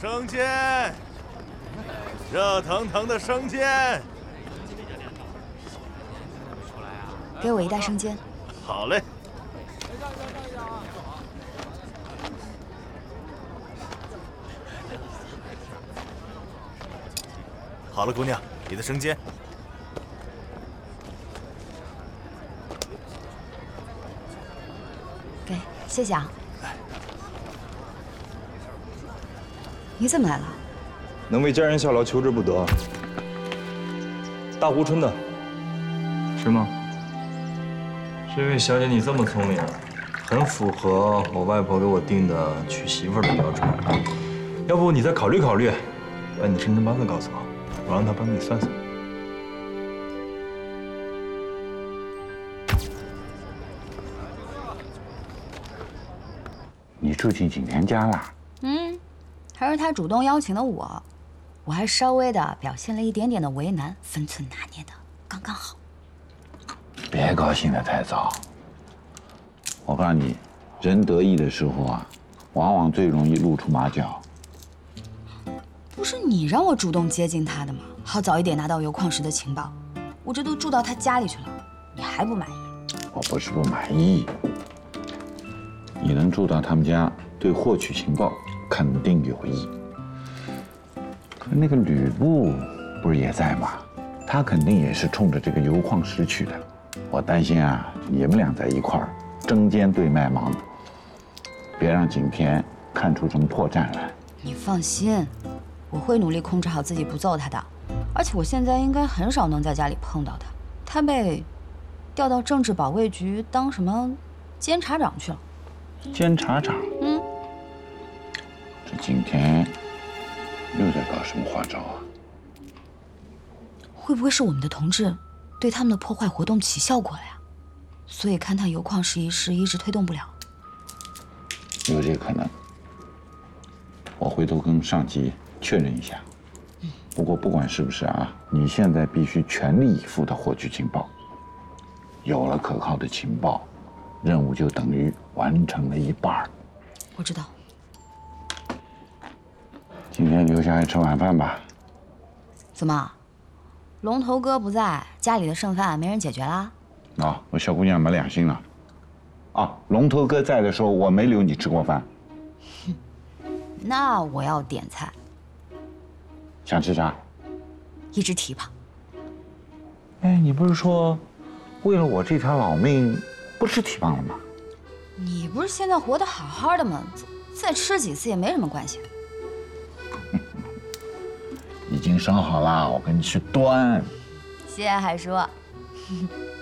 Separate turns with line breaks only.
生煎，热腾腾的生煎。
给我一袋生煎。
好嘞。好了，姑娘，你的生煎。
给，谢谢啊。你怎么来了？
能为家人效劳，求之不得。大湖春的，是吗？这位小姐，你这么聪明，很符合我外婆给我定的娶媳妇的标准。要不你再考虑考虑，把你生辰八字告诉我，我让她帮你算算。
你住进景天家了？
还是他主动邀请的我，我还稍微的表现了一点点的为难，分寸拿捏的刚刚好。
别高兴得太早。我告诉你，人得意的时候啊，往往最容易露出马脚。
不是你让我主动接近他的吗？好早一点拿到油矿石的情报，我这都住到他家里去了，你还不满意？
我不是不满意，你能住到他们家，对获取情报肯定有益。可那个吕布不是也在吗？他肯定也是冲着这个油矿石去的。我担心啊，你们俩在一块儿针尖对麦芒，别让景天看出什么破绽来。
你放心，我会努力控制好自己不揍他的。而且我现在应该很少能在家里碰到他，他被调到政治保卫局当什么监察长去了。
监察长？这景天又在搞什么花招啊？
会不会是我们的同志对他们的破坏活动起效果了呀？所以勘探油矿石一事一直推动不了。
有这可能，我回头跟上级确认一下。不过不管是不是啊，你现在必须全力以赴地获取情报。有了可靠的情报，任务就等于完成了一半。
我知道。
今天留下来吃晚饭吧。
怎么，龙头哥不在，家里的剩饭没人解决啦？
我小姑娘没良心了。龙头哥在的时候，我没留你吃过饭。
那我要点菜。
想吃啥？
一只蹄膀。
哎，你不是说为了我这条老命不吃蹄膀了吗？
你不是现在活得好好的吗？再吃几次也没什么关系。
已经烧好了，我给你去端。
谢谢海叔。